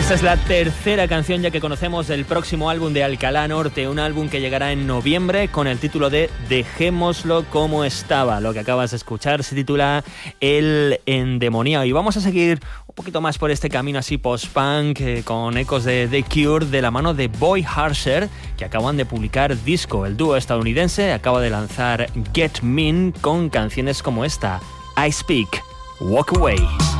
Esta es la tercera canción ya que conocemos del próximo álbum de Alcalá Norte, un álbum que llegará en noviembre con el título de Dejémoslo como estaba. Lo que acabas de escuchar se titula El Endemoniado. Y vamos a seguir un poquito más por este camino así post-punk con ecos de The Cure de la mano de Boy Harsher, que acaban de publicar disco. El dúo estadounidense acaba de lanzar Get Mean con canciones como esta, I Speak, Walk Away.